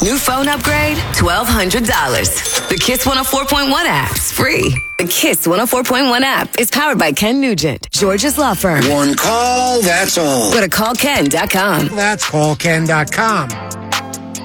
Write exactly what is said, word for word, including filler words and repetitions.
New phone upgrade, twelve hundred dollars. The Kiss one oh four point one app's free. The Kiss one oh four point one app is powered by Ken Nugent, George's law firm. One call, that's all. Go to call ken dot com. That's call ken dot com.